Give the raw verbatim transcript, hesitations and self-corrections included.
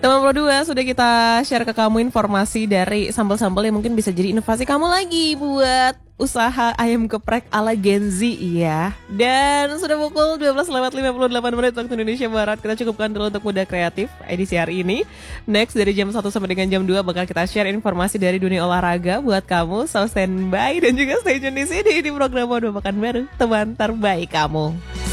Teman Pro dua, sudah kita share ke kamu informasi dari sambal-sambal yang mungkin bisa jadi inovasi kamu lagi buat usaha ayam geprek ala Gen Z ya. Dan sudah pukul dua belas lewat lima puluh delapan menit waktu Indonesia Barat. Kita cukupkan dulu untuk Muda Kreatif edisi hari ini. Next dari jam satu sampai dengan jam dua bakal kita share informasi dari dunia olahraga buat kamu. So stand by dan juga stay tune di sini di program Mode Pekan Baru, teman terbaik kamu.